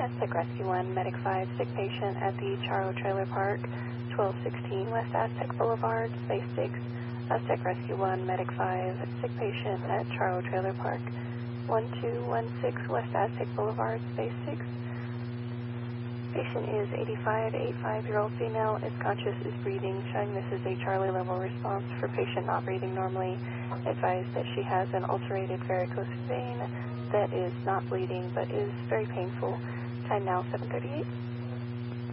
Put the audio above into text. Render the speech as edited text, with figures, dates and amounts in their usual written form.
Aztec Rescue 1, Medic 5, sick patient at the Charro Trailer Park, 1216 West Aztec Boulevard, Space 6. Aztec Rescue 1, Medic 5, sick patient at Charro Trailer Park, 1216 West Aztec Boulevard, Space 6. Patient is 85-year-old female, is conscious, is breathing, showing this is a Charlie level response for patient not breathing normally. Advised that she has an ulcerated varicose vein that is not bleeding but is very painful. Time now 7:38.